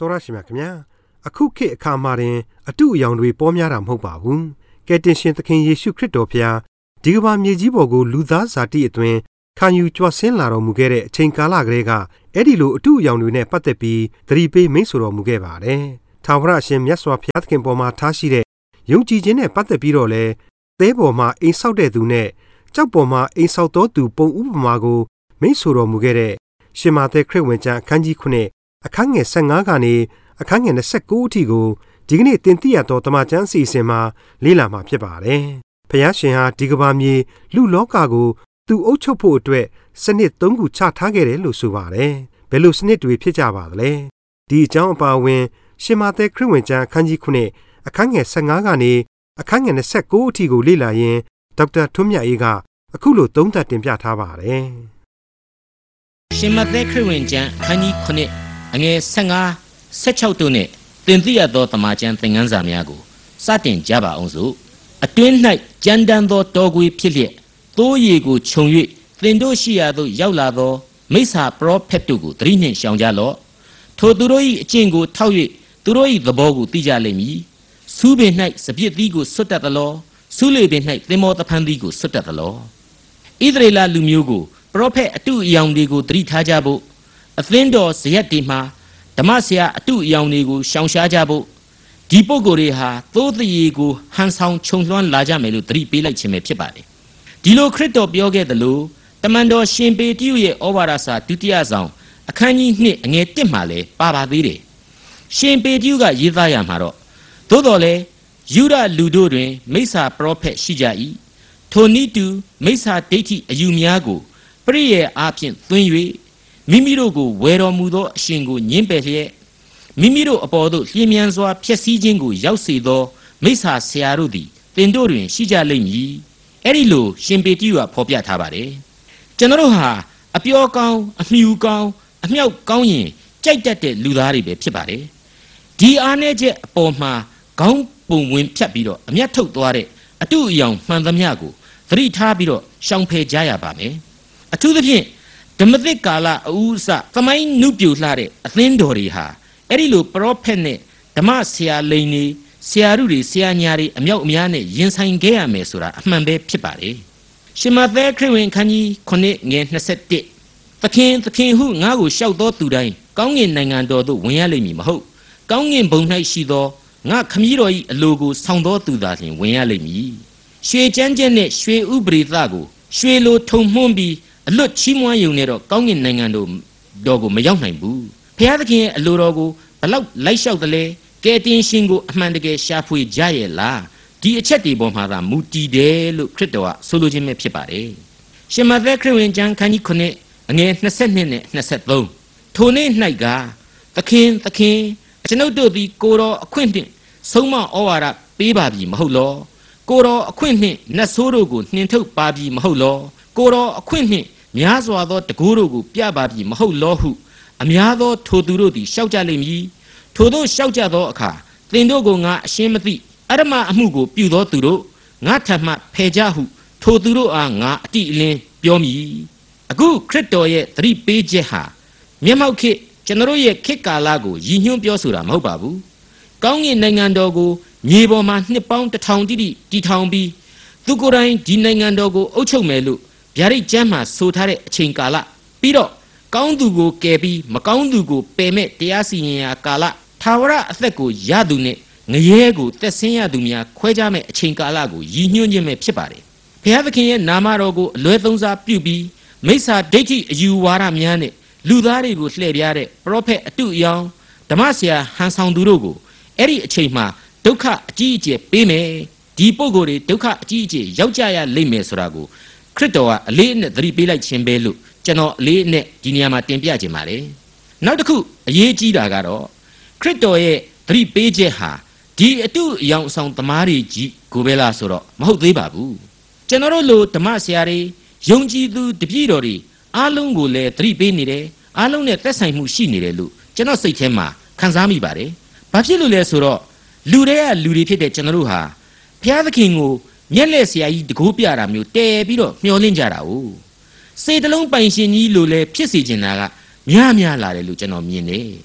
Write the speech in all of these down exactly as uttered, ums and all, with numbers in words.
တော်ရရှိမြခင်ဗျာအခုခေတ်အခါမှာတင်အတုအယောင်တွေပေါ်များတာမဟုတ်ပါဘူးကယ်တင်ရှင်သခင်ယေရှုခရစ်တော်ဖျားဒီကမ္ဘာမြေကြီးပေါ်ကိုလူသားဇာတိအတွင်းခံယူကြွဆင်းလာတော်မူခဲ့တဲ့အချိန်ကာလကလေးကအဲ့ဒီလိုအတုအယောင်တွေနဲ့ပတ်သက်ပြီးသတိပေးမိတ်ဆိုတော်မူခဲ့ပါတယ်ထာဝရအရှင်မြတ်စွာဘုရားသခင်ပေါ်မှာထားရှိတဲ့ယုံကြည်ခြင်းနဲ့ပတ်သက်ပြီးတော့လဲသဲပေါ်မှာအိမ်ဆောက်တဲ့သူနဲ့ကြောက်ပေါ်မှာအိမ်ဆောက်တော်သူပုံဥပမာကိုမိတ်ဆိုတော်မူခဲ့တဲ့ရှင်မာသက်ခရစ်ဝင်ကျမ်းအခန်းကြီးခုနှစ်အခန်းငယ်၁၅ကနေအခန်းငယ်၂၉အထိကိုဒီကနေ့တင်ပြရတော့တမန်ကျမ်းအစီအစဉ်မှာလေ့လာမှာဖြစ်ပါတယ်။ဖခင်ရှင်ဟာဒီကမ္ဘာမြေလူလောကကိုသူအုပ်ချုပ်ဖို့အတွက်စနစ်သုံးခုချထားခဲ့တယ်လို့ဆိုပါတယ်။ဘယ်လိုစနစ်တွေဖြစ်ကြပါသလဲ။ဒီအကြောင်းအပါအဝင်ရှင်မာသက်ခရစ်ဝင်ကျမ်းအခန်းကြီးခုနှစ်အခန်းငယ်၁၅ကနေအခန်းငယ်၂၉အထိကိုလေ့လာရင်ဒေါက်တာထွန်းမြတ်အေးကအခုလိုသုံးသပ်တင်ပြထားပါတယ်။ရှင်မာသက်ခရစ်ဝင်ကျမ်းအခန်းကြီးခုနှစ်အငယ်၁၅ ၁၆တို့နဲ့တင်သိရသောတမန်ကျမ်းသင်ခန်းစာများကိုစတင်ကြပါအောင်စို့အတွင်း၌ကြမ်းတမ်းသောတောကွေးဖြစ်လျက်သိုးရီကိုခြုံ၍သင်တို့ရှိရာသို့ရောက်လာသောမိစ္ဆာပရောဖက်တို့ကိုသတိနှင့်ရှောင်ကြလော့ထိုသူတို့၏အကျင့်ကိုထောက်၍သူတို့၏သဘောကိုသိကြလိမ့်မည်စူးပင်၌စပြစ်သီးကိုဆွတ်တတ်သလောစူးလေပင်၌သင်္ဘောသဖန်းသီးကိုဆွတ်တတ်သလောဣသရေလလူမျိုးကိုပရောဖက်အတုအယောင်တွေကိုသတိထားကြဖို့အသင်းတော်ဇရက်တွေမှာဓမ္မဆရာအတုအယောင်တွေကိုရှောင်ရှားကြဖို့ဒီပုဂ္ဂိုလ်တွေဟာသိုးသရေကိုဟန်ဆောင်ခြုံလွှမ်းလာကြမယ်လို့သတိပေးလိုက်ခြင်းပဲဖြစ်ပါတယ်ဒီလိုခရစ်တော်ပြောခဲ့သလိုတမန်တော်ရှင်ပေတရုရဲ့ဩဝါဒစာဒုတိယဆောင်အခန်းကြီးနှစ်အငယ်၁မှာလည်းပါပါသေးတယ်ရှင်ပေတရုကရေးသားရမှာတော့သို့တော်လည်းယူဒလူတို့တွင်မိစ္ဆာပရောဖက်ရှိကြ၏ထိုနည်းတူမိစ္ဆာဒိဋ္ဌိအယူများကိုပရိယေအားဖြင့်သွင်း၍မိမိတို့ကိုဝယ်တော်မူသောအရှင်ကိုညှင်းပယ်လျက်မိမိတို့အပေါ်သို့လျင်မြန်စွာဖျက်ဆီးခြင်းကိုရောက်စေသောမိစ္ဆာဆရာတို့သည်သင်တို့တွင်ရှိကြလိမ့်မည်အဲ့ဒီလိုရှင်ပေတရုကဖော်ပြထားပါတယ်ကျွန်တော်တို့ဟာအပျော်ကောင်းအမြူကောင်းအမြောက်ကောင်းရင်ကြိုက်တတ်တဲ့လူသားတွေပဲဖြစ်ပါတယ်ဒီအားနည်းချက်အပေါ်မှာခေါင်းပုံဝင်ဖြတ်ပြီးတော့အမျက်ထုတ်သွားတဲ့အတုအယောင်မှန်သမျှကိုသတိထားပြီးတော့ရှောင်ဖယ်ကြရပါမယ်အထူးသဖြင့်ဓမ္မသစ်ကာလအဦးအစသမိုင်းနုပြိုလှတဲ့အသင်းတော်တွေဟာအဲ့ဒီလိုပရောဖက်နဲ့ဓမ္မဆရာလိန်တွေဆရာတို့တွေဆရာညာတွေအမြောက်အများနဲ့ရင်ဆိုင်ခဲ့ရမယ်ဆိုတာအမှန်ပဲဖြစ်ပါတယ်ရှင်မာသက်ခရစ်ဝင်ခန်းကြီးခုနှစ်ငယ်၂၁သခင်သခင်ဟုငါ့ကိုရှောက်သောသူတိုင်းကောင်းကင်နိုင်ငံတော်သို့ဝင်ရလိမ့်မည်မဟုတ်ကောင်းကင်ဘုံ၌ရှိသောငါခမည်းတော်၏အလိုကိုဆောင်သောသူသာလျှင်ဝင်ရလိမ့်မည်ရွှေကျမ်းကျက်နဲ့ရွှေဥပရိသကိုရွှေလိုထုံမှွန်းပြီးအလွတ်ချီးမွမ်းယုံနဲ့တော့ကောင်းကင်နိုင်ငံတော်တော်ကိုမရောက်နိုင်ဘူးဘုရားသခင်ရဲ့အလိုတော်ကိုဘလောက်လိုက်လျှောက်တယ်လဲကယ်တင်ရှင်ကိုအမှန်တကယ်ရှာဖွေကြရဲ့လားဒီအချက်တွေပေါ်မှာသာမူတည်တယ်လို့ခရစ်တော်ကဆိုလိုခြင်းပဲဖြစ်ပါတယ်ရှင်မာသက်ခရစ်ဝင်ကျမ်းခန်းကြီးခုနှစ်အငယ်၂၂နဲ့၂၃ထိုနေ့၌ကသခင်သခင်ကျွန်ုပ်တို့သည်ကိုတော်အခွင့်နှင့်ဆုံးမဩဝါဒပေးပါပြီမဟုတ်လောကိုတော်အခွင့်နှင့်နတ်ဆိုးတို့ကိုနှင်ထုတ်ပါပြီမဟုတ်လောကိုတော်အခွင့်နှင့်များစွာသောတကူတို့ကိုပြပါပြီမဟုတ်လောဟုအများသောထိုသူတို့သည်ရှောက်ကြလိမ့်မည်ထိုတို့ရှောက်ကြသောအခါသင်တို့ကိုငါအရှင်းမသိအရမအမှုကိုပြုသောသူတို့ငါထံမှဖယ်ကြဟုထိုသူတို့အားငါအတိအလင်းပြောမည်အခုခရစ်တော်ရဲ့သတိပေးချက်ဟာမျက်မှောက်ခေတ်ကျွန်တော်ရဲ့ခေတ်ကာလကိုရည်ညွှန်းပြောဆိုတာမဟုတ်ပါဘူးကောင်းကင်နိုင်ငံတော်ကိုမြေပေါ်မှာနှစ်ပေါင်းတစ်ထောင်တိတိတည်ထောင်ပြီးသူကိုယ်တိုင်ဒီနိုင်ငံတော်ကိုအုပ်ချုပ်မယ်လို့ဗျာဒိတ်ကျမ်းမှာဆိုထားတဲ့အချိန်ကာလပြီးတော့ကောင်းသူကိုကယ်ပြီးမကောင်းသူကိုပယ်မဲ့တရားစီရင်ရာကာလထာဝရအသက်ကိုရသူနဲ့ငရဲကိုသက်ဆင်းရသူများခွဲခြားမဲ့အချိန်ကာလကိုရည်ညွှန်းခြင်းပဲဖြစ်ပါတယ်ဘုရားသခင်ရဲ့နာမတော်ကိုအလွဲသုံးစားပြုပြီးမိစ္ဆာဒိဋ္ဌိအယူဝါဒများနဲ့လူသားတွေကိုလှည့်ပြားတဲ့ပရောဖက်အတုအယောင်ဓမ္မဆရာဟန်ဆောင်သူတို့ကိုအဲ့ဒီအချိန်မှာဒုက္ခအကြီးအကျယ်ပေးမယ်ဒီပုဂ္ဂိုလ်တွေဒုက္ခအကြီးအကျယ်ရောက်ကြရလိမ့်မယ်ဆိုတာကိုခရစ်တော်ကအလေးအနက်သတိပေးလိုက်ခြင်းပဲလို့ကျွန်တော်အလေးအနက်ဒီနေရာမှာတင်ပြခြင်းပါတယ်နောက်တစ်ခုအရေးကြီးတာကတော့ခရစ်တော်ရဲ့သတိပေးချက်ဟာဒီအတုအယောင်အဆောင်သမားတွေကြီးကိုပဲလားဆိုတော့မဟုတ်သေးပါဘူးကျွန်တော်တို့လိုဓမ္မဆရာတွေယုံကြည်သူတပည့်တော်တွေအားလုံးကိုလည်းသတိပေးနေတယ်အားလုံးနဲ့သက်ဆိုင်မှုရှိနေတယ်လို့ကျွန်တော်စိတ်ထဲမှာခံစားမိပါတယ်ဘာဖြစ်လို့လဲဆိုတော့လူတွေကလူတွေဖြစ်တဲ့ကျွန်တော်တို့ဟာဘုရားသခင်ကိုမျက်လက်ဆရာကြီးတကိုးပြတာမျိုးတဲပြီးတော့မျောလင့်ကြတာ哦စေတလုံးပိုင်ရှင်ကြီးလိုလဲဖြစ်စေချင်တာကများများလာတယ်လို့ကျွန်တော်မြင်တယ်ဒ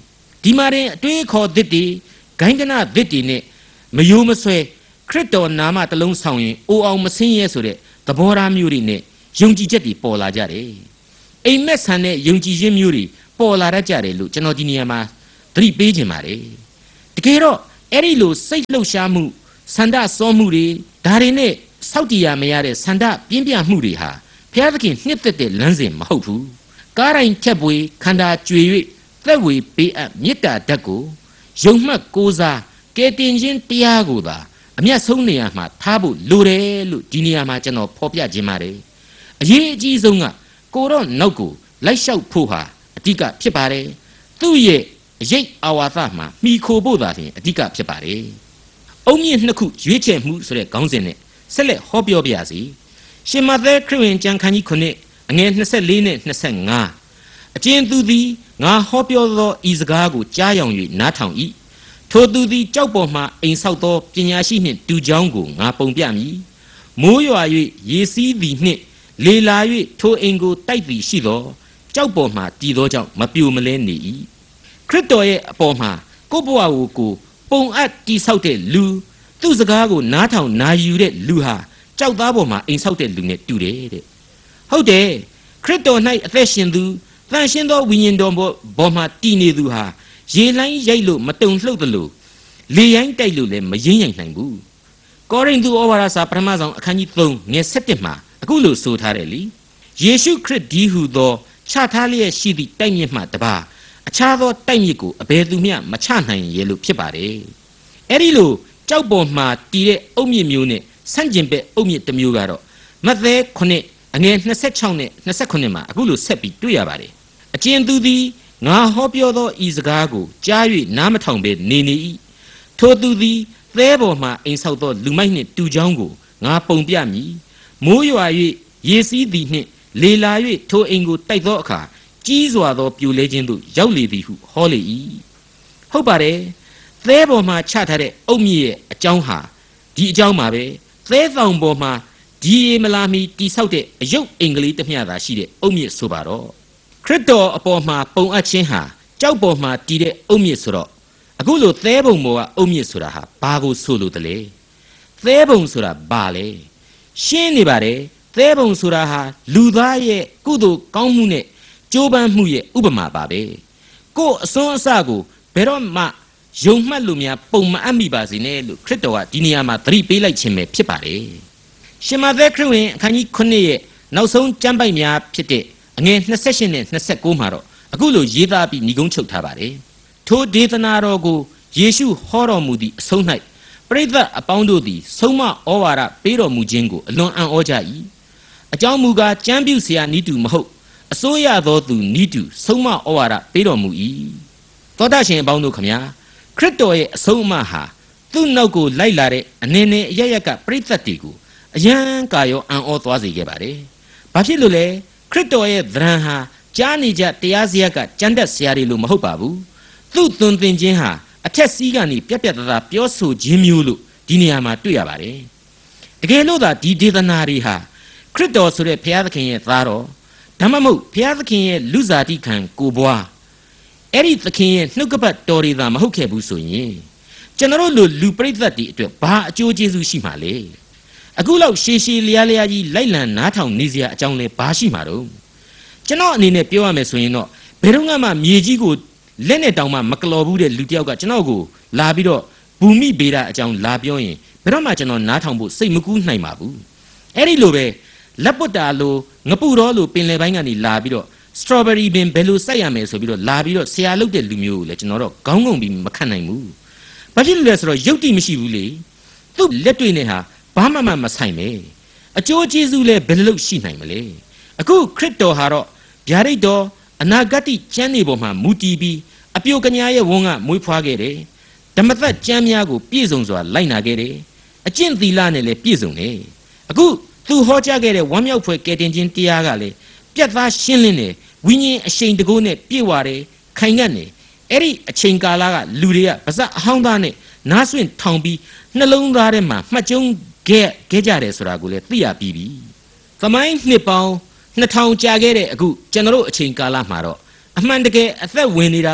ဒီမှာရင်အတွေးခေါ်သစ်တွေဂိုင်းကနသစ်တွေနဲ့မယိုးမဆွဲခရစ်တော်နာမတစ်လုံးဆောင်ရင်အိုအောင်မဆင်းရဲဆိုတဲ့သဘောထားမျိုးတွေနဲ့ယုံကြည်ချက်တွေပေါ်လာကြတယ်အိမ်မက်ဆန်တဲ့ယုံကြည်ခြင်းမျိုးတွေပေါ်လာတတ်ကြတယ်လို့ကျွန်တော်ဒီနေရာမှာသတိပေးခြင်းပါတယ်တကယ်တော့အဲ့ဒီလိုစိတ်လှုပ်ရှားမှုဆန္ဒစောမှုတွေဒါတွေနဲ့စောင့်တည်ရမရတဲ့ဆန္ဒပြင်းပြမှုတွေဟာဘုရားသခင်နှစ်သက်တဲ့လမ်းစဉ်မဟုတ်ဘူးကားတိုင်းထက်ပွေခန္ဓာကြွေ၍သက်ဝေပေးအပ်မေတ္တာဓာတ်ကိုယုံမှတ်ကိုးစားကယ်တင်ခြင်းတရားကိုသာအမျက်ဆုံးနေရာမှာထားဖို့လိုတယ်လို့ဒီနေရာမှာကျွန်တော်ဖော်ပြခြင်းပါတယ်အရေးအကြီးဆုံးကကိုတော့နောက်ကိုလိုက်လျှောက်ဖို့ဟာအဓိကဖြစ်ပါတယ်သူ့ရဲ့အရေးအာဝါသမှာမိခိုဖို့သာတင်အဓိကဖြစ်ပါတယ်အုံမြင့်နှစ်ခုရွေးချယ်မှုဆိုတဲ့ခေါင်းစဉ်နဲ့ဆက်လက်ဟောပြောပြရစီရှင်မသက်ခရစ်ဝင်ကျမ်းခန်းကြီးခုနှစ်အငယ်နှစ်ဆယ့်လေးနဲ့နှစ်ဆယ့်ငါအကျဉ်သူသည်ငါဟောပြောသောဤစကားကိုကြားယောင်၍နားထောင်၏ထိုသူသည်ကြောက်ပေါ်မှအိမ်ဆောက်သောပညာရှိနှင့်တူချောင်းကိုငါပုံပြမည်မိုးရွာ၍ရေစီးသည်နှင့်လေလာ၍ထိုအိမ်ကိုတိုက်သည်ရှိသောကြောက်ပေါ်မှတည်သောကြောင့်မပြိုမလဲနေ၏ခရစ်တော်ရဲ့အပေါ်မှာကိုယ့်ဘဝကိုကိုပုံအပ်တည်ဆောက်တဲ့လူသူ့စကားကိုနားထောင်နာယူတဲ့လူဟာကြောက်သားပေါ်မှာအိမ်ဆောက်တဲ့လူနဲ့တူတယ်တဲ့ဟုတ်တယ်ခရစ်တော်၌အသက်ရှင်သူတန်ရှင်းသောဝိညာဉ်တော်ပေါ်မှာတည်နေသူဟာရေလိုင်းရိုက်လို့မတုံလှုပ်သလိုလေရိုင်းတိုက်လို့လည်းမရင်းရိုင်နိုင်ဘူးကောရိန္သုဩဝါဒစာပထမဆုံးအခန်းကြီးသုံးငယ်၁၁မှာအခုလိုဆိုထားတယ်လीယေရှုခရစ်ဒီဟုသောချထားလျက်ရှိသည့်တိုက်မြစ်မှတပါအခြားသောတိုက်မြစ်ကိုအဘယ်သူမျှမချနိုင်ရဲ့လို့ဖြစ်ပါတယ်အဲ့ဒီလိုကြောက်ပေါ်မှာတည်တဲ့အုတ်မြစ်မျိုးနဲ့ဆန့်ကျင်ဘက်အုတ်မြစ်တစ်မျိုးကတော့မဿဲခုနှစ်အငယ်၂၆နဲ့၂၈မှာအခုလိုဆက်ပြီးတွေ့ရပါတယ်အကျဉ်သူသည်ငါဟောပြောသောဤစကားကိုကြား၍နားမထောင်ဘဲနေနေ၏ထိုသူသည်သဲပေါ်မှအိမ်ဆောက်သောလူမိုက်နှင့်တူချောင်းကိုငါပုံပြမည်မိုးရွာ၍ရေစီးသည်နှင့်လေလာ၍ထိုအိမ်ကိုတိုက်သောအခါကြီးစွာသောပြိုလဲခြင်းသို့ရောက်လေသည်ဟုဟောလေ၏ဟုတ်ပါတယ်သဲပေါ်မှာချထားတဲ့အုတ်မြစ်ရဲ့အကြောင်းဟာဒီအကြောင်းပါပဲသဲဆောင်ပေါ်မှာဒီရေမလာမီတိဆောက်တဲ့အယုတ်အင်္ဂလိပ်တစ်မျှသာရှိတဲ့အုတ်မြစ်ဆိုပါတော့ခရစ်တော်အပေါ်မှာပုံအပ်ခြင်းဟာကြောက်ပေါ်မှာတည်တဲ့အုတ်မြစ်ဆိုတော့အခုလိုသဲပုံပေါ်ကအုတ်မြစ်ဆိုတာဟာဘာကိုဆိုလို့တလဲသဲပုံဆိုတာဘာလဲရှင်းနေပါတယ်သဲပုံဆိုတာဟာလူသားရဲ့ကုသိုလ်ကောင်းမှုနဲ့ကြိုးပမ်းမှုရဲ့ဥပမာပါပဲကိုယ်အစွန်းအစကိုဘယ်တော့မှယုံမှတ်လို့များပုံမအပ်မိပါစေနဲ့လို့ခရစ်တော်ကဒီနေရာမှာသတိပေးလိုက်ခြင်းပဲဖြစ်ပါတယ်ရှင်မသက်ခရစ်ဝင်အခန်းကြီးခုနှစ်ရဲ့နောက်ဆုံးကျမ်းပိုက်များဖြစ်တဲ့အငယ်၂၈နဲ့၂၉မှာတော့အခုလိုရေးသားပြီးညီကုန်းချုပ်ထားပါတယ်ထိုဒေသနာတော်ကိုယေရှုဟောတော်မူသည့်အဆုံး၌ပရိသတ်အပေါင်းတို့သည်ဆုံးမဩဝါဒပေးတော်မူခြင်းကိုအလွန်အံ့ဩကြ၏အကြောင်းမူကားကျမ်းပြုเสียနီးတူမဟုတ်အစိုးရသောသူနီးတူဆုံးမဩဝါဒပေးတော်မူ၏သောတာရှင်အပေါင်းတို့ခမညာခရစ်တော်ရဲ့အဆုံးအမဟာသူ့နောက်ကိုလိုက်လာတဲ့အနေနဲ့အရရက်ကပရိသတ်တွေကိုအယံကာရောအံ့ဩသွားစေခဲ့ပါတယ်ဘာဖြစ်လို့လဲခရစ်တော်ရဲ့သဏ္ဍာန်ဟာကြားနေကြတရားစရကကြမ်းတတ်စရာတွေလို့မဟုတ်ပါဘူးသူ့သွန်သင်ခြင်းဟာအထက်စီးကနေပြက်ပြက်သားသားပြောဆိုခြင်းမျိုးလို့ဒီနေရာမှာတွေ့ရပါတယ်တကယ်လို့သာဒီဒေသနာတွေဟာခရစ်တော်ဆိုတဲ့ဘုရားသခင်ရဲ့သားတော်ဒါမှမဟုတ်ဘုရားသခင်ရဲ့လူစားတိခံကိုဘွားအဲ့ဒီသခင်ရဲ့နှုတ်ကပတ်တော်တွေသာမဟုတ်ခဲ့ဘူးဆိုရင်ကျွန်တော်တို့လူပရိသတ်တွေအတွက်ဘာအကျိုးကျေးဇူးရှိမှာလဲအခုလောက်ရှည်ရှည်လျားလျားကြီးလိုက်လံနားထောင်နေစရာအကြောင်းလဲဘာရှိမှာတော့ကျွန်တော်အနေနဲ့ပြောရမယ်ဆိုရင်တော့ဘယ်တော့မှမြေကြီးကိုလက်နဲ့တောင်မှမကလော်ဘူးတဲ့လူတယောက်ကကျွန်တော်ကိုလာပြီးတော့ဘူမိဗေဒအကြောင်းလာပြောရင်ဘယ်တော့မှကျွန်တော်နားထောင်ဖို့စိတ်မကူးနိုင်ပါဘူးအဲ့ဒီလိုပဲလက်ပွတ်တာလိုငပုတော်လိုပင်လယ်ပိုင်းကနေလာပြီးတော့စထရောဘယ်ရီပင်ဘယ်လိုစိုက်ရမယ်ဆိုပြီးတော့လာပြီးတော့ဆရာလုပ်တဲ့လူမျိုးကိုလည်းကျွန်တော်တော့ခေါင်းငုံပြီးမခံနိုင်ဘူးဘာဖြစ်လို့လဲဆိုတော့ယုတ်တိမရှိဘူးလေသူ့လက်တွေနဲ့ဟာဘာမှမမဆိုင်ပဲအကျိုးကျေးဇူးလည်းဘယ်လိုရှိနိုင်မလဲအခုခရစ်တော်ဟာတော့ဗျာဒိတ်တော်အနာဂတ်ကျမ်းနေပေါ်မှာမူတည်ပြီးအပြိုကညာရဲ့ဝန်းကမွေးဖွားခဲ့တယ်ဓမ္မသက်ကျမ်းများကိုပြည့်စုံစွာလိုက်နာခဲ့တယ်အကျင့်သီလနဲ့လည်းပြည့်စုံတယ်အခုသူဟောကြားခဲ့တဲ့ဝမ်းမြောက်ဖွယ်ကယ်တင်ခြင်းတရားကလည်းပြတ်သားရှင်းလင်းတယ်ဝိညာဉ်အရှိန်တကိုးနဲ့ပြည့်ဝတယ်ခိုင်ငတ်တယ်အဲ့ဒီအချိန်ကာလကလူတွေကပါဇက်အဟောင်းသားနဲ့နားဆွင့်ထောင်ပြီးနှလုံးသားထဲမှာမှတ်ကျုံခဲ့ခဲ့ကြတယ်ဆိုတာကိုလည်းသိရပြီးပြီသမိုင်းနှစ်ပေါင်းနှစ်ထောင်ကြာခဲ့တဲ့အခုကျွန်တော်တို့အချိန်ကာလမှာတော့အမှန်တကယ်အသက်ဝင်နေတာ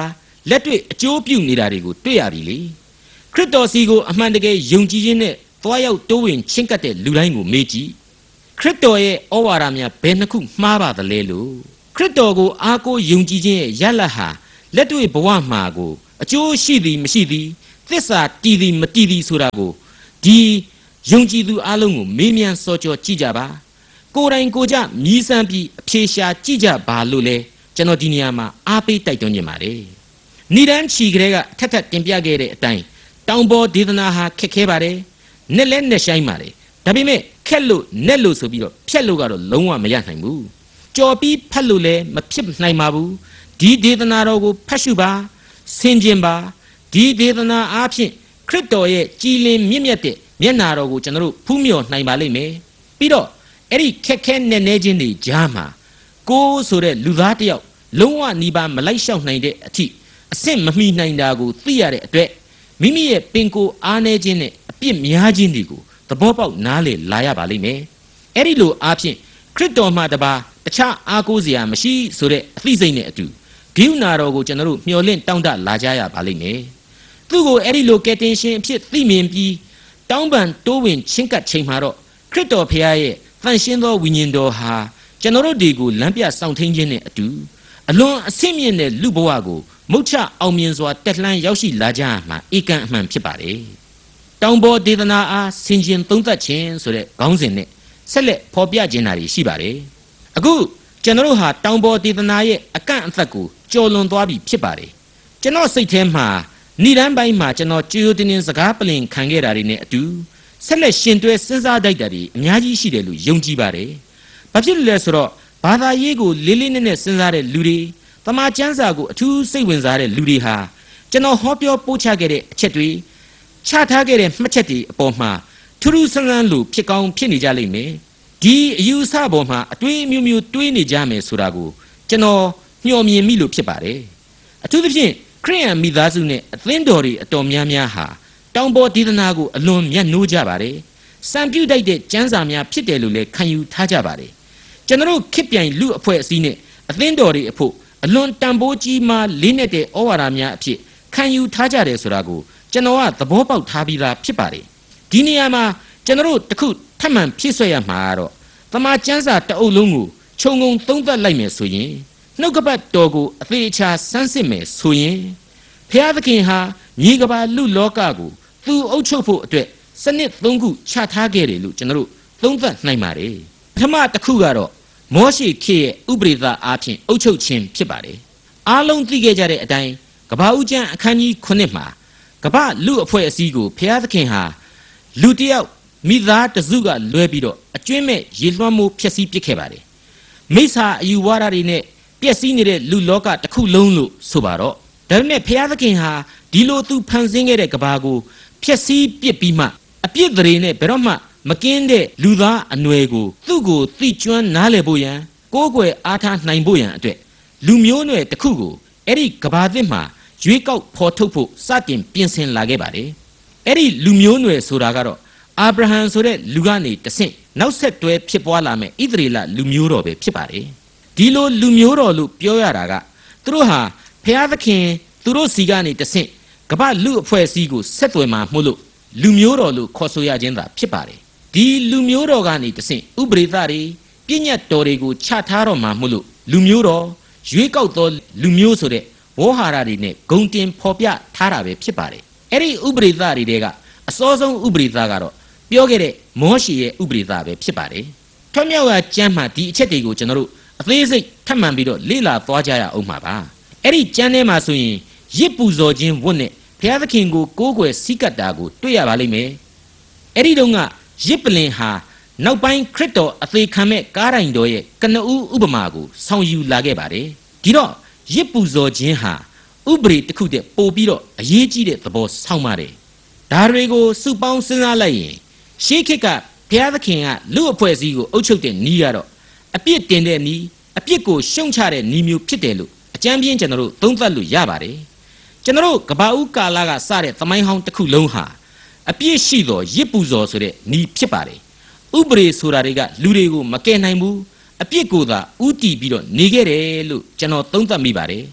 လက်တွေ့အကျိုးပြုနေတာတွေကိုတွေ့ရပြီလေခရစ်တော်စီကိုအမှန်တကယ်ယုံကြည်ခြင်းနဲ့သွားရောက်တိုးဝင်ချင့်ကပ်တဲ့လူတိုင်းကိုမေးကြည့်ခရစ်တော်ရဲ့ဩဝါဒများဘယ်နှခုမှားပါသလဲလို့ခရစ်တော်ကိုအားကိုးယုံကြည်ခြင်းရဲ့ရလတ်ဟာလက်တွေ့ဘဝမှာကိုအကျိုးရှိသည်မရှိသည်သစ္စာတည်သည်မတည်သည်ဆိုတာကိုဒီယုံကြည်သူအလုံးကိုမေးမြန်းစောကြောကြည့်ကြပါကိုယ်တိုင်ကိုယ်ကြမြည်ဆန်းပြီးအဖြေရှာကြည့်ကြပါလို့လဲကျွန်တော်ဒီနေရာမှာအားပေးတိုက်တွန်းနေပါတယ်ဏိဒန်းချီကလေးကထက်ထက်တင်ပြခဲ့တဲ့အတိုင်းတောင်ပေါ်ဒေသနာဟာခက်ခဲပါတယ်နဲ့လဲနဲ့ဆိုင်ပါတယ်ဒါပေမဲ့ခက်လို့နဲ့လို့ဆိုပြီးတော့ဖြက်လို့ကတော့လုံးဝမရနိုင်ဘူးကြော်ပြီးဖတ်လို့လည်းမဖြစ်နိုင်ပါဘူးဒီဒေသနာတော်ကိုဖတ်ရှုပါဆင်ခြင်ပါဒီဒေသနာအားဖြင့်ခရစ်တော်ရဲ့ကြည်လင်မြင့်မြတ်တဲ့မျက်နာတော်ကိုကျွန်တော်တို့ဖူးမြော်နိုင်ပါလိမ့်မယ်ပြီးတော့အဲ့ဒီခက်ခဲနဲ့နေခြင်းတွေကြားမှာကိုးဆိုတဲ့လူသားတစ်ယောက်လုံးဝနှီးပါမလိုက်လျှောက်နိုင်တဲ့အထိအဆင့်မမီနိုင်တာကိုသိရတဲ့အတွက်မိမိရဲ့ပင်ကိုယ်အားနေခြင်းနဲ့အပြစ်များခြင်းတွေကိုသဘောပေါက်နားလည်လာရပါလိမ့်မယ်အဲ့ဒီလိုအားဖြင့်ခရစ်တော်မှတပါတခြားအားကိုးစရာမရှိဆိုတဲ့အသိစိတ်နဲ့အတူဂိူနာတော်ကိုကျွန်တော်တို့မျှော်လင့်တောင်းတလာကြရပါလိမ့်မယ်သူ့ကိုအဲ့ဒီလိုကယ်တင်ရှင်အဖြစ်သိမြင်ပြီးတောင်းပန်တိုးဝင်ချင်းကပ်ချိန်မှာတော့ခရစ်တော်ဖခင်ရဲ့တန်ရှင်းသောဝိညာဉ်တော်ဟာကျွန်တော်တို့ဒီကိုလမ်းပြဆောင်ထိန်ခြင်းနဲ့အတူအလွန်အဆင့်မြင့်တဲ့လူဘဝကိုမုတ်ချအောင်မြင်စွာတက်လှမ်းရောက်ရှိလာကြမှာဧကန်အမှန်ဖြစ်ပါတယ်တောင်ပေါ်ဒေသနာအားဆင်ခြင်သုံးသပ်ခြင်းဆိုတဲ့ခေါင်းစဉ်နဲ့ဆက်လက်ဖော်ပြခြင်းတာရှိပါတယ်အခုကျွန်တော်တို့ဟာတောင်ပေါ်ဒေသနာရဲ့အကန့်အသတ်ကိုကျော်လွန်သွားပြီဖြစ်ပါတယ်ကျွန်တော်စိတ်ထဲမှာဏိဒန်းပိုင်းမှာကျွန်တော်ကြိုးတင်းတင်းစကားပလင်ခံခဲ့တာတွေနဲ့အတူဆက်လက်ရှင်တွဲစဉ်းစားတတ်တာတွေအများကြီးရှိတယ်လို့ယုံကြည်ပါတယ်ဘာဖြစ်လို့လဲဆိုတော့ဘာသာရေးကိုလေးလေးနက်နက်စဉ်းစားတဲ့လူတွေတမန်ကျမ်းစာကိုအထူးစိတ်ဝင်စားတဲ့လူတွေဟာကျွန်တော်ဟောပြောပို့ချခဲ့တဲ့အချက်တွေချထားခဲ့တဲ့မှတ်ချက်တွေအပေါ်မှာထူးထူးဆန်းဆန်းလို့ဖြစ်ကောင်းဖြစ်နေကြလိမ့်မယ်ဒီအယူအဆပေါ်မှာအတွေးမျိုးမျိုးတွေးနေကြမယ်ဆိုတာကိုကျွန်တော်ညှော်မြင်မိလို့ဖြစ်ပါတယ်အထူးသဖြင့်ခရိယန်မိသားစုနဲ့အသင်းတော်တွေအတော်များများဟာတောင်ပေါ်ဒေသနာကိုအလွန်မြတ်နိုးကြပါတယ်စံပြုတ်တိုက်တဲ့ကျမ်းစာများဖြစ်တယ်လို့လည်းခံယူထားကြပါတယ်ကျွန်တော်တို့ခေတ်ပြိုင်လူအဖွဲ့အစည်းနဲ့အသင်းတော်တွေအဖို့အလွန်တန်ဖိုးကြီးမှလေးနဲ့တဲ့ဩဝါဒများအဖြစ်ခံယူထားကြတယ်ဆိုတာကိုကျွန်တော်ကသဘောပေါက်ထားပြီးသားဖြစ်ပါတယ်ဒီနေရာမှာကျွန်တော်တို့တခုထပ်မံဖြည့်ဆွက်ရမှာကတော့တမန်ကျမ်းစာတအုပ်လုံးကိုခြုံငုံသုံးသပ်လိုက်မယ်ဆိုရင်နှုတ်ကပတ်တော်ကိုအသေးချာစမ်းစစ်မယ်ဆိုရင်ဘုရားသခင်ဟာမြေကမ္ဘာလူလောကကိုသူအုပ်ချုပ်ဖို့အတွက်စနစ်သုံးခုချထားခဲ့တယ်လို့ကျွန်တော်တို့သုံးသပ်နိုင်ပါတယ်ပထမတစ်ခုကတော့မောရှေခေတ်ရဲ့ဥပဒေသားအားဖြင့်အုပ်ချုပ်ခြင်းဖြစ်ပါတယ်အားလုံးသိခဲ့ကြတဲ့အတိုင်းကမ္ဘာဦးကျမ်းအခန်းကြီးခုနှစ်မှာကမ္ဘာလူအဖွဲ့အစည်းကိုဘုရားသခင်ဟာလူတစ်ယောက်မိသားတစုကလွဲပြီးတော့အကျွင့်မဲ့ရေလွှမ်းမိုးဖျက်ဆီးပစ်ခဲ့ပါတယ်မိစ္ဆာအယူဝါဒတွေနဲ့ပျက်စီးနေတဲ့လူလောကတစ်ခုလုံးလို့ဆိုပါတော့ဒါပေမဲ့ဘုရားသခင်ဟာဒီလိုသူဖန်ဆင်းခဲ့တဲ့ကမ္ဘာကိုဖျက်ဆီးပစ်ပြီးမှအပြစ်တွေနဲ့ဘယ်တော့မှမကင်းတဲ့လူသားအနွယ်ကိုသူ့ကိုသိကျွမ်းနားလည်ဖို့ရန်ကိုးကွယ်အားထားနိုင်ဖို့ရန်အတွက်လူမျိုးနွယ်တစ်ခုကိုအဲ့ဒီကဘာသစ်မှာရွေးကောက်ဖော်ထုတ်ဖို့စတင်ပြင်ဆင်လာခဲ့ပါတယ်အဲ့ဒီလူမျိုးနွယ်ဆိုတာကတော့အာဗြဟံဆိုတဲ့လူကနေတဆင့်နောက်ဆက်တွဲဖြစ်ပွားလာမဲ့ဣသရေလလူမျိုးတော်ပဲဖြစ်ပါတယ်ဒီလိုလူမျိုးတော်လို့ပြောရတာကသူတို့ဟာဘုရားသခင်သူတို့စီကနေတဆင့်ကမ္ဘာလူအဖွဲ့အစည်းကိုဆက်သွယ်မှာမှုလို့လူမျိုးတော်လို့ခေါ်ဆိုရခြင်းသာဖြစ်ပါတယ်ဒီလူမျိုးတော်ကနေတဆင့်ဥပဒေသားတွေပြည့်ညတ်တော်တွေကိုချထားတော့မှာမှုလို့လူမျိုးတော်ရွေးကောက်သောလူမျိုးဆိုတဲ့ဝေါ်ဟာရတွေနဲ့ဂုံတင်ဖော်ပြထားတာပဲဖြစ်ပါတယ်အဲ့ဒီဥပဒေသားတွေကအစောဆုံးဥပဒေသားကတော့ပြောခဲ့တဲ့မောရှေရဲ့ဥပဒေသားပဲဖြစ်ပါတယ်ထွတ်မြောက်ရာကျမ်းမှာဒီအချက်တွေကိုကျွန်တော်တို့အသေးစိတ်ထပ်မံပြီးတော့လေ့လာသွားကြရအောင်ပါပါအဲ့ဒီကျမ်းထဲမှာဆိုရင်ရစ်ပူဇော်ခြင်းဝတ်နဲ့ဘုရားသခင်ကိုကိုးကွယ်စီးကပ်တာကိုတွေ့ရပါလိမ့်မယ်အဲ့ဒီတုန်းကရစ်ပလင်ဟာနောက်ပိုင်းခရစ်တော်အသေးခံမဲ့ကားတိုင်တော်ရဲ့ကနဦးဥပမာကိုဆောင်ယူလာခဲ့ပါတယ်ဒီတော့ရစ်ပူဇော်ခြင်းဟာဥပဒေတစ်ခုတည်းပို့ပြီးတော့အရေးကြီးတဲ့သဘောဆောင်ပါတယ်ဒါတွေကိုစုပေါင်းစဉ်းစားလိုက်ရင်ရှေးခေတ်ကဘုရားသခင်ကလူအဖွဲ့အစည်းကိုအုပ်ချုပ်တဲ့နည်းကတော့အပြစ်တင်တဲ့နည်းအပြစ်ကိုရှုံချတဲ့နည်းမျိုးဖြစ်တယ်လို့အကြမ်းပြင်းကျွန်တော်တို့သုံးသပ်လို့ရပါတယ်ကျွန်တော်တို့ကဘာဦးကာလကစတဲ့သမိုင်းဟောင်းတစ်ခုလုံးဟာအပြစ်ရှိသောရစ်ပူဇော်ဆိုတဲ့နည်းဖြစ်ပါတယ်ဥပဒေဆိုတာတွေကလူတွေကိုမကယ်နိုင်ဘူးအပြစ်ကိုသာဥတီပြီးတော့နေခဲ့တယ်လို့ကျွန်တော်သုံးသပ်မိပါတယ်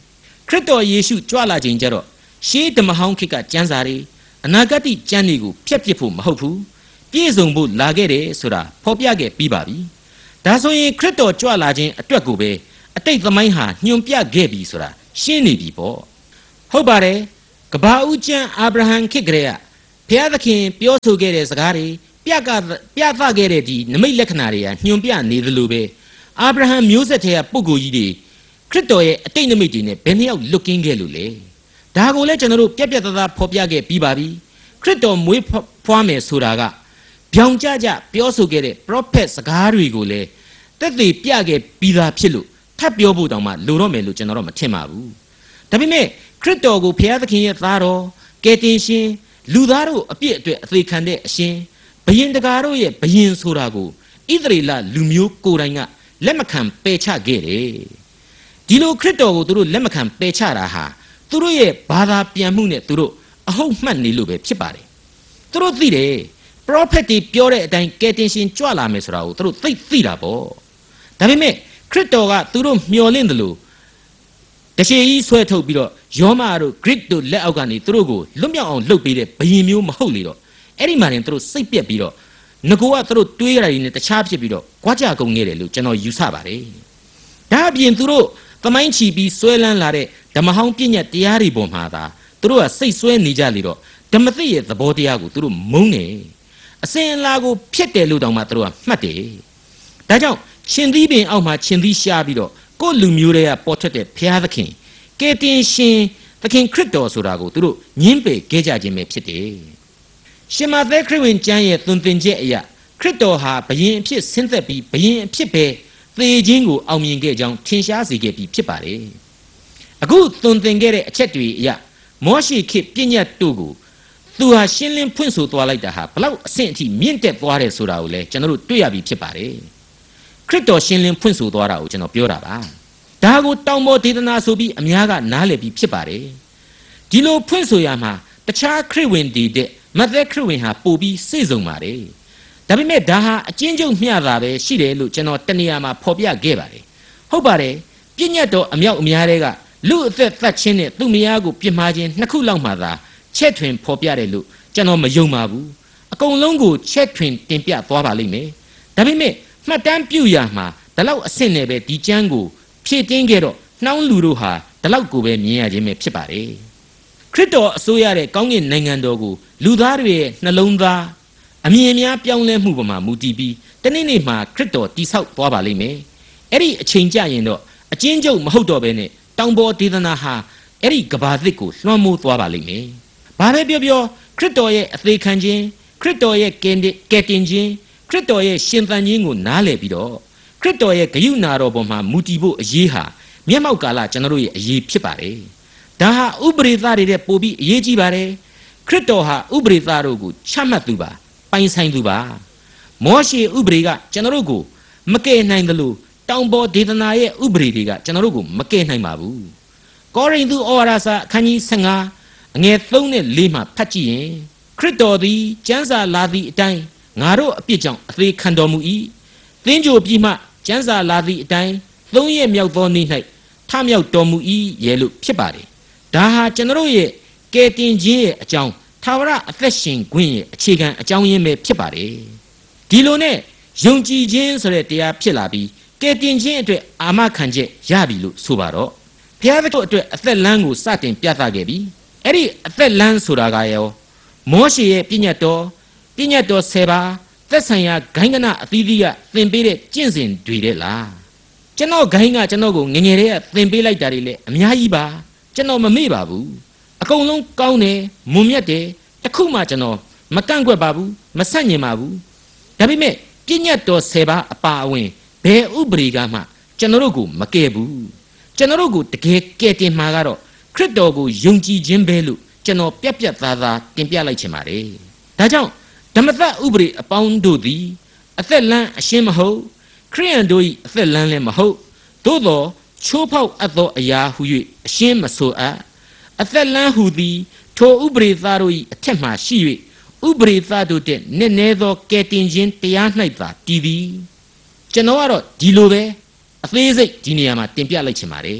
ခရစ်တော်ယေရှုကြွလာခြင်းကြတော့ရှေးဓမ္မဟောင်းခေတ်ကကျမ်းစာတွေအနာဂတ်ကျမ်းတွေကိုဖျက်ပစ်ဖို့မဟုတ်ဘူးပြည့်စုံဖို့လာခဲ့တယ်ဆိုတာဖော်ပြခဲ့ပြီးပါပြီဒါဆိုရင်ခရစ်တော်ကြွလာခြင်းအတွက်ကိုပဲအတိတ်သမိုင်းဟာညွန်ပြခဲ့ပြီဆိုတာရှင်းနေပြီပေါ့ဟုတ်ပါတယ်ကဘာဦးကျမ်းအာဗြဟံခေတ်ကလေးကဘုရားသခင်ပြောဆိုခဲ့တဲ့စကားတွေပြကပြသခဲ့တဲ့ဒီနမိတ်လက္ခဏာတွေကညွန်ပြနေသလိုပဲအာဗြဟံမျိုးဆက်ထဲကပုဂ္ဂိုလ်ကြီးတွေခရစ်တော်ရဲ့အတိတ်နမိတ်တွေနဲ့ဘယ်နှယောက်လွတ်ကင်းခဲ့လို့လဲဒါကိုလည်းကျွန်တော်တို့ပြက်ပြက်သားသားဖော်ပြခဲ့ပြီးပါပြီခရစ်တော်မွေးဖွားမယ်ဆိုတာကပြောင်ကြကြပြောဆိုခဲ့တဲ့ prophet စကားတွေကိုလည်းသက်သေပြခဲ့ပြီးသားဖြစ်လို့ထပ်ပြောဖို့တောင်မှလိုတော့မယ်လို့ကျွန်တော်တော့မထင်ပါဘူးဒါပေမဲ့ခရစ်တော်ကိုဘုရားသခင်ရဲ့သားတော်ကယ်တင်ရှင်လူသားတို့အပြစ်အတွက်အသေးခံတဲ့အရှင်ဘယင်တကာတို့ရဲ့ဘယင်ဆိုတာကိုဣသရေလလူမျိုးကိုယ်တိုင်ကလက်မခံပယ်ချခဲ့တယ်ဒီလိုခရစ်တော်ကိုသူတို့လက်မခံပယ်ချတာဟာသူတို့ရဲ့ဘာသာပြန်မှုနဲ့သူတို့အဟုတ်မှတ်နေလို့ပဲဖြစ်ပါတယ်သူတို့သိတယ် prophet တွေပြောတဲ့အတိုင်းကယ်တင်ရှင်ကြွလာမယ်ဆိုတာကိုသူတို့သိသိတာပေါ့ဒါပေမဲ့ခရစ်တော်ကသူတို့မျှော်လင့်တယ်လို့တရှေကြီးဆွဲထုတ်ပြီးတော့ယောမတို့ Greek တို့လက်အောက်ကနေသူတို့ကိုလွတ်မြောက်အောင်လှုပ်ပေးတဲ့ဘယင်မျိုးမဟုတ်လေတော့အဲ့ဒီမှာရင်သူတို့စိတ်ပြက်ပြီးတော့ငကိုကသူတို့တွေးကြတယ်နဲ့တခြားဖြစ်ပြီးတော့ကြွားကြကုန်ခဲ့တယ်လို့ကျွန်တော်ယူဆပါတယ်ဒါအပြင်သူတို့သမိုင်းချီပြီးဆွဲလန်းလာတဲ့ဓမ္မဟောင်းပြည့်ညတ်တရားတွေပေါ်မှာသာသူတို့ကစိတ်ဆွဲနေကြလေတော့ဓမ္မသစ်ရဲ့သဘောတရားကိုသူတို့မုန်းနေအစဉ်အလာကိုဖျက်တယ်လို့တောင်မှသူတို့ကမှတ်တယ်ဒါကြောင့်ရှင်သီးပင်အောက်မှာရှင်သီးရှားပြီးတော့ကိုယ်လူမျိုးတွေကပေါ်ထွက်တဲ့ဘုရားသခင်ကယ်တင်ရှင်သခင်ခရစ်တော်ဆိုတာကိုသူတို့ညှင်းပယ်ခဲ့ကြခြင်းပဲဖြစ်တယ်ရှင်မသက်ခရစ်ဝင်ကျမ်းရဲ့သွန်သင်ချက်အရာခရစ်တော်ဟာဘယင်အဖြစ်ဆင်းသက်ပြီးဘယင်အဖြစ်ပဲသေခြင်းကိုအောင်မြင်ခဲ့ကြောင်းထင်ရှားစေခဲ့ပြီးဖြစ်ပါတယ်အခုသွန်သင်ခဲ့တဲ့အချက်တွေအရာမောရှိခေတ်ပြည့်ညတ်တို့ကိုသူဟာရှင်းလင်းဖွင့်ဆိုသွားလိုက်တာဟာဘလောက်အဆင့်အထိမြင့်တက်သွားတယ်ဆိုတာကိုလည်းကျွန်တော်တို့တွေ့ရပြီးဖြစ်ပါတယ်ခရစ်တော်ရှင်းလင်းဖွင့်ဆိုသွားတာကိုကျွန်တော်ပြောတာပါဒါကိုတောင်ပေါ်ဒေသနာဆိုပြီးအများကနားလည်ပြီးဖြစ်ပါတယ်ဒီလိုဖွင့်ဆိုရမှာတခြားခရစ်ဝင်တွေတဲ့မသက်ခရစ်ဝင်ဟာပို့ပြီးစိတ်ဆုံပါတယ်ဒါပေမဲ့ဒါဟာအကျဉ်းချုပ်မျှတာပဲရှိတယ်လို့ကျွန်တော်တနေရာမှာဖော်ပြခဲ့ပါတယ်ဟုတ်ပါတယ်ပြည့်ညတ်တော်အမြောက်အများတွေကလူအသက်သတ်ခြင်းနဲ့သူ့မယားကိုပြစ်မှားခြင်းနှစ်ခုလောက်မှသာချက်ထွင်ဖော်ပြတယ်လို့ကျွန်တော်မယုံပါဘူးအကုန်လုံးကိုချက်ထွင်တင်ပြသွားပါလိမ့်မယ်ဒါပေမဲ့မှတ်တမ်းပြုရမှာဒီလောက်အဆင့်နဲ့ပဲဒီကျမ်းကိုဖြည့်တင်းခဲ့တော့နှောင်းလူတို့ဟာဒီလောက်ကိုပဲမြင်ရခြင်းပဲဖြစ်ပါတယ်ခရစ်တော်အစိုးရတဲ့ကောင်းကင်နိုင်ငံတော်ကိုလူသားတွေရဲ့နှလုံးသားအမြင်များပြောင်းလဲမှုပေါ်မှာမူတည်ပြီးတနေ့နေ့မှာခရစ်တော်တည်ဆောက်သွားပါလိမ့်မယ်အဲ့ဒီအချိန်ကြရင်တော့အကျဉ်းချုပ်မဟုတ်တော့ဘဲနဲ့တောင်ပေါ်ဒေသနာဟာအဲ့ဒီကဘာသစ်ကိုလွှမ်းမိုးသွားပါလိမ့်မယ်ဘာပဲပြောပြောခရစ်တော်ရဲ့အသေးခံခြင်းခရစ်တော်ရဲ့ကယ်တင်ခြင်းခရစ်တော်ရဲ့ရှင်သန်ခြင်းကိုနားလည်ပြီးတော့ခရစ်တော်ရဲ့ဂရုဏာတော်ပေါ်မှာမူတည်ဖို့အရေးဟာမျက်မှောက်ကာလကျွန်တော်တို့ရဲ့အရေးဖြစ်ပါတယ်ဒါဟာဥပရိသတွေတဲ့ပို့ပြီးအရေးကြီးပါတယ်ခရစ်တော်ဟာဥပရိသတို့ကိုချမှတ်သူပါပိုင်ဆိုင်သူပါမောရှေဥပရိကကျွန်တော်တို့ကိုမကယ်နိုင်သလိုတောင်ပေါ်ဒေသနာရဲ့ဥပရိတွေကကျွန်တော်တို့ကိုမကယ်နိုင်ပါဘူးကောရိန္သုဩဝါဒစာအခန်းကြီးဆယ်ငါအငယ်သုံးနဲ့လေးမှာဖတ်ကြည့်ရင်ခရစ်တော်သည်ကျမ်းစာလာသည့်အတိုင်းငါတို့အပြစ်ကြောင့်အသေးခံတော်မူ၏သင်ကြိုပြီးမှကျမ်းစာလာသည့်အတိုင်းသုံးရက်မြောက်သောနေ့၌ထမြောက်တော်မူ၏ရဲ့လို့ဖြစ်ပါတယ်ဒါဟာကျွန်တော်တို့ရဲ့ကယ်တင်ခြင်းရဲ့အကြောင်းထာဝရအသက်ရှင်ခွင့်ရဲ့အခြေခံအကြောင်းရင်းပဲဖြစ်ပါတယ်ဒီလိုနဲ့ယုံကြည်ခြင်းဆိုတဲ့တရားဖြစ်လာပြီးကယ်တင်ခြင်းအတွက်အာမခံချက်ရပြီလို့ဆိုပါတော့ဘုရားသခင်အတွက်အသက်လမ်းကိုစတင်ပြသခဲ့ပြီအဲ့ဒီအသက်လမ်းဆိုတာကရောမောရှေရဲ့ပြည့်ညတ်တော်ပြည့်ညတ်တော်ဆယ်ပါးသက်ဆိုင်ရာဂိုင်းကနအသီးသီးကသင်ပေးတဲ့ကျင့်စဉ်တွေတဲ့လားကျွန်တော်ဂိုင်းကကျွန်တော်ကိုငငယ်လေးကသင်ပေးလိုက်တာတွေလည်းအများကြီးပါကျွန်တော်မမေ့ပါဘူးအကုန်လုံးကောင်းတယ်မွန်မြတ်တယ်တခုမှကျွန်တော်မကန့်ကွက်ပါဘူးမဆန့်ကျင်ပါဘူးဒါပေမဲ့ပြည့်ညတ်တော်ဆယ်ပါးအပါအဝင်ဘယ်ဥပရိကမှကျွန်တော်တို့ကိုမကယ်ဘူးကျွန်တော်တို့ကိုတကယ်ကယ်တင်မှာကတော့ခရစ်တော်ကိုယုံကြည်ခြင်းပဲလို့ကျွန်တော်ပြက်ပြက်သားသားတင်ပြလိုက်ချင်ပါတယ်ဒါကြောင့်ဓမ္မသဥပရိအပေါင်းတို့သည်အသက်လမ်းအရှင်းမဟုတ်ခရိယန်တို့၏အသက်လမ်းလည်းမဟုတ်သို့သောချိုးဖောက်အပ်သောအရာဟု၍အရှင်းမဆိုအပ်အသက်လမ်းဟူသည်ထိုဥပရိသတို့၏အထက်မှရှိ၍ဥပရိသတို့တဲ့နည်းနည်းသောကယ်တင်ခြင်းတရား၌သာတည်သည်ကျွန်တော်ကတော့ဒီလိုပဲအသေးစိတ်ဒီနေရာမှာတင်ပြလိုက်ချင်ပါတယ်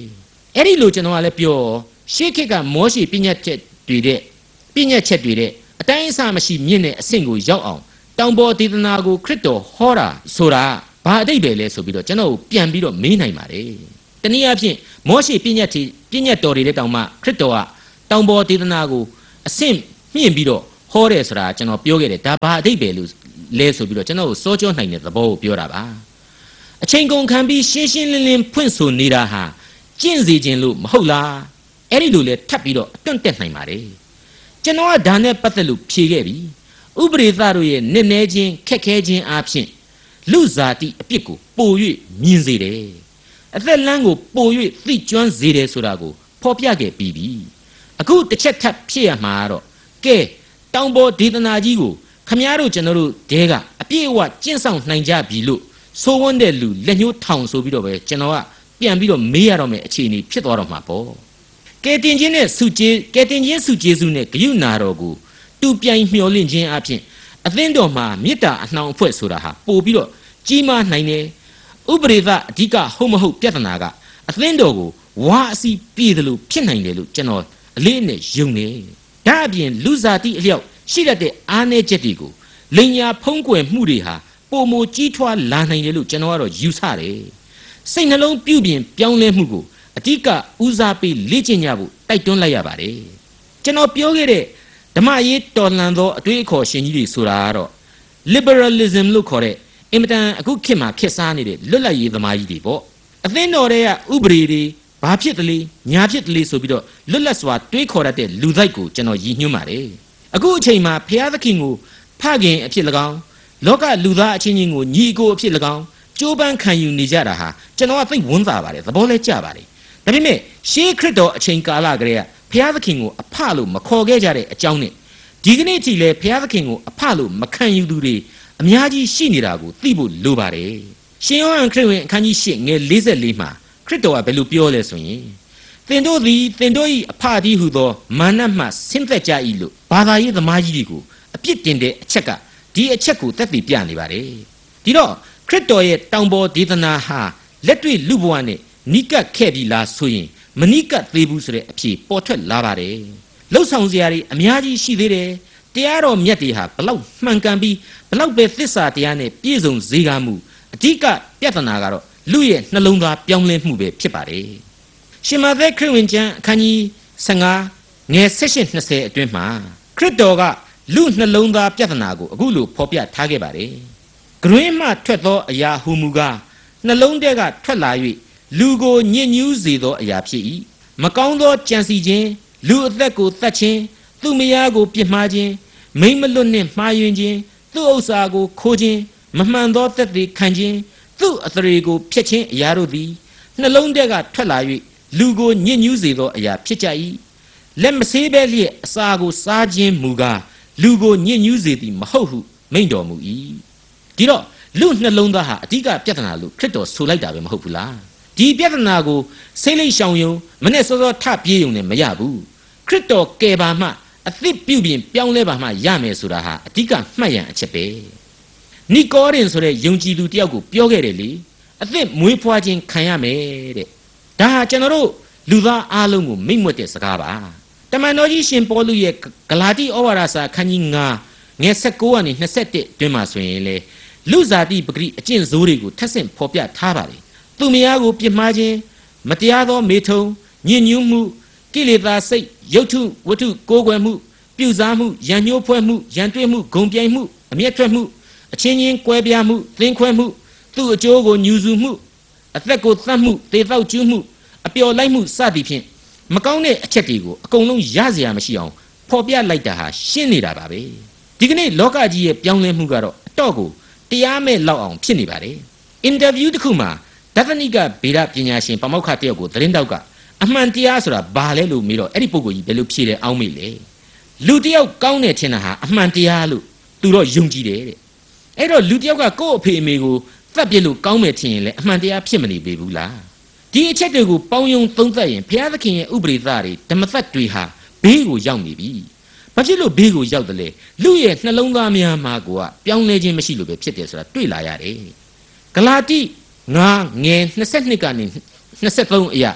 အဲ့ဒီလိုကျွန်တော်ကလည်းပြောရှေးခေတ်ကမောရှိပညာချက်တွေတဲ့ပညာချက်တွေတဲ့အတိုင်းအဆမရှိမြင့်တဲ့အဆင့်ကိုရောက်အောင်တောင်ပေါ်ဒေသနာကိုခရစ်တော်ဟောတာဆိုတာဘာအတိတ်ပဲလဲဆိုပြီးတော့ကျွန်တော်ပြန်ပြီးတော့မေးနိုင်ပါတယ်တနည်းအားဖြင့်မောရှိပညာတိပညာတော်တွေတဲ့တောင်မှခရစ်တော်ကတောင်ပေါ်ဒေသနာကိုအဆင့်မြင့်ပြီးတော့ဟောတယ်ဆိုတာကျွန်တော်ပြောခဲ့တယ်ဒါဘာအတိတ်ပဲလို့လဲဆိုပြီးတော့ကျွန်တော်စောကြောနိုင်တဲ့သဘောကိုပြောတာပါအချိန်ကုန်ခံပြီးရှင်းရှင်းလင်းလင်းဖွင့်ဆိုနေတာဟာကျင့်စေခြင်းလို့မဟုတ်လားအဲ့ဒီလိုလဲထပ်ပြီးတော့အတွန့်တက်နိုင်ပါတယ်ကျွန်တော်ကဒါနဲ့ပတ်သက်လို့ဖြေခဲ့ပြီဥပရိသတို့ရဲ့နစ်နဲခြင်းခက်ခဲခြင်းအပြင်လူစားတိအပြစ်ကိုပို၍မြင်စေတယ်အသက်လမ်းကိုပို၍သိကျွမ်းစေတယ်ဆိုတာကိုဖော်ပြခဲ့ပြီးပြီအခုတစ်ချက်ထပ်ဖြစ်ရမှာတော့ကဲတောင်ပေါ်ဒေသနာကြီးကိုခမည်းတော်ကျွန်တော်တို့တဲကအပြည့်အဝကျင့်ဆောင်နိုင်ကြပြီလို့ဆိုးဝန်းတဲ့လူလက်ညှိုးထောင်ဆိုပြီးတော့ပဲကျွန်တော်ကပြန်ပြီးတော့မေးရတော့မယ်အခြေအနေဖြစ်သွားတော့မှာပေါ့ကဲတင်ချင်းနဲ့စုကျေးကဲတင်ချင်းစုကျေးစုနဲ့ဂယုနာတော်ကိုတူပြိုင်မျှော်လင့်ခြင်းအပြင်အသင်းတော်မှာမေတ္တာအနှောင်အဖွဲ့ဆိုတာဟာပို့ပြီးတော့ကြီးမားနိုင်တယ်ဥပရိသအဓိကဟုတ်မဟုတ်ပြဿနာကအသင်းတော်ကိုဝါအစီပြေတယ်လို့ဖြစ်နိုင်တယ်လို့ကျွန်တော်အလေးနဲ့ယုံနေဒါအပြင်လူစားတိအလျောက်ရှိတတ်တဲ့အားနည်းချက်တွေကိုလိန်ညာဖုံးကွယ်မှုတွေဟာပုံမကြီးထွားလာနိုင်တယ်လို့ကျွန်တော်ကတော့ယူဆတယ်စိတ်နှလုံးပြုပြင်ပြောင်းလဲမှုကိုအဓိကဦးစားပေးလေ့ကျင့်ကြဖို့တိုက်တွန်းလိုက်ရပါတယ်ကျွန်တော်ပြောခဲ့တဲ့ဓမ္မရေးတော်လှန်သောအတွေ့အခေါ်ရှင်ကြီးတွေဆိုတာကတော့ liberalism လို့ခေါ်တဲ့အင်မတန်အခုခေတ်မှာဖြစ်စားနေတဲ့လွတ်လပ်ရေးသမားကြီးတွေပေါ့အသင်းတော်တွေကဥပဒေတွေဘာဖြစ်တလဲညာဖြစ်တလဲဆိုပြီးတော့လွတ်လပ်စွာတွေးခေါ်တတ်တဲ့လူတိုက်ကိုကျွန်တော်ရည်ညွှန်းပါတယ်အခုအချိန်မှာဘုရားသခင်ကိုဖခင်အဖြစ်၎င်းလောကလူသားအချင်းချင်းကိုညီကိုအဖြစ်၎င်းကြိုးပမ်းခံယူနေကြတာဟာကျွန်တော်ကသိဝန်းသာပါတယ်သဘောလဲကျပါတယ်ဒါပေမဲ့ရှေးခရစ်တော်အချိန်ကာလကတည်းကဘုရားသခင်ကိုအဖလို့မခေါ်ခဲ့ကြတဲ့အကြောင်းနဲ့ဒီကနေ့ထိလဲဘုရားသခင်ကိုအဖလို့မခံယူသူတွေအများကြီးရှိနေတာကိုသိဖို့လိုပါတယ်ရှင်ယောဟန်ခရစ်ဝင်အခန်းကြီး၈ငယ်၄၄မှာခရစ်တော်ကဘယ်လိုပြောလဲဆိုရင်သင်တို့သည်သင်တို့၏အဖတည်းဟုသောမာနမှဆင်းသက်ကြ၏လို့ဘာသာရေးသမားကြီးတွေကိုအပြစ်တင်တဲ့အချက်ကဒီအချက်ကိုသက်သေပြနေပါတယ်ဒီတော့ခရစ်တော်ရဲ့တောင်ပေါ်ဒေသနာဟာလက်တွေ့လူဘဝနဲ့နိကတ်ခဲ့ပြီလားဆိုရင်မနိကတ်သေးဘူးဆိုတဲ့အဖြေပေါ်ထွက်လာပါတယ်လှုပ်ဆောင်စရာတွေအများကြီးရှိသေးတယ်တရားတော်မြတ်တွေဟာဘလောက်မှန်ကန်ပြီးဘလောက်ပဲသစ္စာတရားနဲ့ပြည့်စုံစေကားမှုအဓိကပြဿနာကတော့လူရဲ့နှလုံးသားပြောင်းလဲမှုပဲဖြစ်ပါတယ်ရှင်မာသဲခရစ်ဝင်ကျမ်းအခန်းကြီး၁၅ငယ်၁၈ ၂၀အတွင်းမှာခရစ်တော်ကလူနှလုံးသားပြဿနာကိုအခုလိုဖော်ပြထားခဲ့ပါတယ်ဂရွင်းမှထွက်သောအရာဟူမူကားနှလုံးထဲကထွက်လာ၍လူကိုညစ်ညူးစေသောအရာဖြစ်၏မကောင်းသောကြံစီခြင်းလူအသက်ကိုသတ်ခြင်းသူမယားကိုပြစ်မှားခြင်းမိမ့်မလွတ်နှင့်မှားယွင်းခြင်းသူ့ဥစ္စာကိုခိုးခြင်းမမှန်သောသက်သေခံခြင်းသူ့အသရေကိုဖျက်ခြင်းအရာတို့သည်နှလုံးထဲကထွက်လာ၍လူကိုညစ်ညူးစေသောအရာဖြစ်ကြ၏လက်မဆေးပဲလျက်အစာကိုစားခြင်းမူကားလူကိုညစ်ညူးစေသည်မဟုတ်ဟုမိန့်တော်မူ၏ဒီတော့လူနှလုံးသားဟာအဓိကပြဿနာလို့ခရစ်တော်ဆိုလိုက်တာပဲမဟုတ်ဘူးလားဒီပြဿနာကိုစိတ်လိမ်ရှောင်ယုံမနဲ့စောစောထပြေးယုံနဲ့မရဘူးခရစ်တော်ကယ်ပါမှအသစ်ပြုပြင်ပြောင်းလဲပါမှရမယ်ဆိုတာဟာအဓိကမှတ်ရန်အချက်ပဲနီကောရင်ဆိုတဲ့ယုံကြည်သူတယောက်ကိုပြောခဲ့တယ်လေအသစ်မွေးဖွားခြင်းခံရမယ်တဲ့ဒါဟာကျွန်တော်တို့လူသားအားလုံးကိုမိန့်မွက်တဲ့စကားပါတမန်တော်ကြီးရှင်ပေါလုရဲ့ဂလာတိဩဝါဒစာအခန်းကြီး၅ငယ်၁၉ကနေ၂၁တွင်မှာဆိုရင်လေလူဇာတိပဂရိအကျင့်ဆိုးတွေကိုထပ်ဆင့်ဖော်ပြထားပါတယ်သူမယားကိုပြစ်မှားခြင်းမတရားသောမေထုံညစ်ညူးမှုကိလေသာစိတ်ရုပ်ထုဝတ္ထုကိုးကွယ်မှုပြုစားမှုရန်ညှိုးဖွဲ့မှုရန်တွေ့မှုဂုံပြိုင်မှုအမျက်ထွက်မှုအချင်းချင်းကွဲပြားမှုသင်ခွဲမှုသူ့အကျိုးကိုညူစုမှုအသက်ကိုသတ်မှုသေသောက်ကျူးမှုအပျော်လိုက်မှုစသည်ဖြင့်မကောင်းတဲ့အချက်တွေကိုအကုန်လုံးရစရာမရှိအောင်ဖော်ပြလိုက်တာဟာရှင်းနေတာပါပဲဒီကနေ့လောကကြီးရဲ့ပြောင်းလဲမှုကတော့အတော့ကိုတရားမဲ့လောက်အောင်ဖြစ်နေပါတယ်အင်တာဗျူးတစ်ခုမှာဒသနိကဗေဒပညာရှင်ပမောက္ခတယောက်ကိုသတင်းတောက်ကအမှန်တရားဆိုတာဘာလဲလို့မေးတော့အဲ့ဒီပုဂ္ဂိုလ်ကြီးဘယ်လိုဖြေတယ်အောင်းမေးလေလူတယောက်ကောင်းတယ်ထင်တာဟာအမှန်တရားလို့သူတော့ယုံကြည်တယ်တဲ့အဲ့တော့လူတယောက်ကကိုယ့်အဖေအမေကိုသတ်ပြစ်လို့ကောင်းမယ်ထင်ရင်လည်းအမှန်တရားဖြစ်မနေပေဘူးလားဒီအချက်တွေကိုပေါင်းယုံသုံးသပ်ရင်ဘုရားသခင်ရဲ့ဥပဒေသားတွေဓမ္မသတ်တွေဟာဘေးကိုရောက်နေပြီဘာဖြစ်လို့ဘေးကိုရောက်တယ်လဲလူရဲ့နှလုံးသားများမှာကိုကပြောင်းလဲခြင်းမရှိလို့ပဲဖြစ်တယ်ဆိုတာတွေ့လာရတယ်ဂလာတိ၅ငယ်၂၂ကနေ၂၃အရာ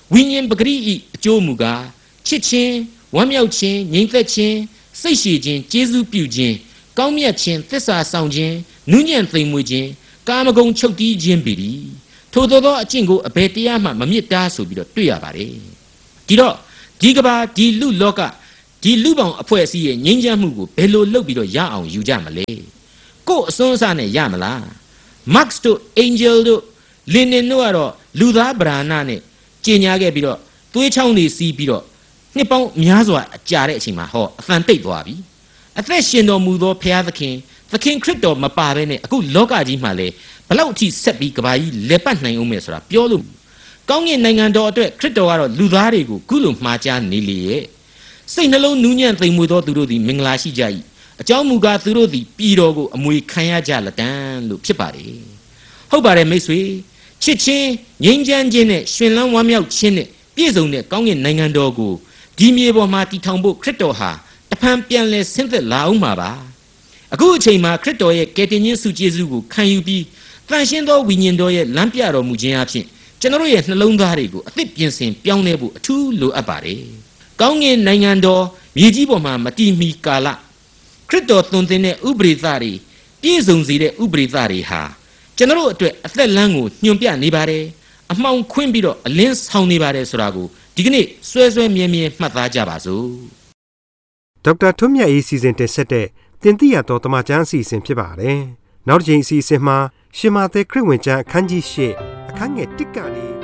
ဝိညာဉ်ပဂရိဤအကျိုးမူကားချစ်ချင်းဝမ်းမြောက်ခြင်းငြိမ်သက်ခြင်းစိတ်ရှည်ခြင်းကျေးဇူးပြုခြင်းကောင်းမြတ်ခြင်းသစ္စာဆောင်ခြင်းနုညံ့သိမ်မွေ့ခြင်းကာမဂုဏ်ချုပ်တီးခြင်းပေသည်ထို့သောသောအကျင့်ကိုအဘယ်တရားမှမမြစ်တားဆိုပြီးတော့တွေ့ရပါတယ်ဒီတော့ဒီကဘာဒီလူလောကဒီလူပေါင်းအဖွဲ့အစည်းရဲ့ငြိမ်းချမ်းမှုကိုဘယ်လိုလုပ်ပြီးတော့ရအောင်ယူကြမလဲကို့အစွန်းအစနဲ့ရမလား Marx တို့ Angel တို့ Lenin တို့ကတော့လူသားဗราဏနဲ့ကြင်ညာခဲ့ပြီးတော့သွေးချောင်းတွေစီးပြီးတော့နှစ်ပေါင်းများစွာအကြာတဲ့အချိန်မှာဟောအသံတိတ်သွားပြီအသက်ရှင်တော်မူသောဘုရားသခင်သခင်ခရစ်တော်မပါဘဲနဲ့အခုလောကကြီးမှာလေဘလောက်အထိဆက်ပြီးကဘာကြီးလက်ပတ်နိုင်အောင်မယ်ဆိုတာပြောလို့ကောင်းကင်နိုင်ငံတော်အတွက်ခရစ်တော်ကတော့လူသားတွေကိုကုလို့မှားကြားနေလေရဲ့စိတ်နှလုံးနူးညံ့သိမ်မွေ့သောသူတို့သည်မင်္ဂလာရှိကြ၏အကြောင်းမူကားသူတို့သည်ပြည်တော်ကိုအမွေခံရကြလက်တန်းလို့ဖြစ်ပါတယ်ဟုတ်ပါတယ်မိတ်ဆွေချစ်ချင်းငြိမ်းချမ်းခြင်းနဲ့ရှင်လန်းဝမ်းမြောက်ခြင်းနဲ့ပြည့်စုံတဲ့ကောင်းကင်နိုင်ငံတော်ကိုဒီမြေပေါ်မှာတည်ထောင်ဖို့ခရစ်တော်ဟာတဖန်ပြန်လဲဆင်းသက်လာအောင်မှာပါအခုအချိန်မှာခရစ်တော်ရဲ့ကယ်တင်ခြင်းဆုကျေးဇူးကိုခံယူပြီးတန်ရှင်းသောဝိညာဉ်တော်ရဲ့လမ်းပြတော်မူခြင်းအပြင်ကျွန်တော်ရဲ့နှလုံးသားတွေကိုအသစ်ပြင်ဆင်ပြောင်းလဲဖို့အထူးလိုအပ်ပါတယ်ကောင်းကင်နိုင်ငံတော်မြေကြီးပေါ်မှာမတည်မီကာလခရစ်တော်သွန်သင်တဲ့ဥပရိသတွေပြည့်စုံစေတဲ့ဥပရိသတွေဟာကျွန်တော်အတွက်အသက်လမ်းကိုညွှန်ပြနေပါတယ်အမှောင်ခွင်းပြီးတော့အလင်းဆောင်နေပါတယ်ဆိုတာကိုဒီကနေ့ဆွဲဆွဲမြဲမြဲမှတ်သားကြပါစို့ဒေါက်တာထွန်းမြတ်အေးစီစဉ်တင်ဆက်တဲ့တင်ပြရတော်တမချန်းအစီအစဉ်ဖြစ်ပါတယ်နောက်တစ်ချိန်အစီအစဉ်မှာရှင်မာသဲခရစ်ဝင်ကျမ်းအခန်းကြီး၈အခန်းငယ်၁ကနေ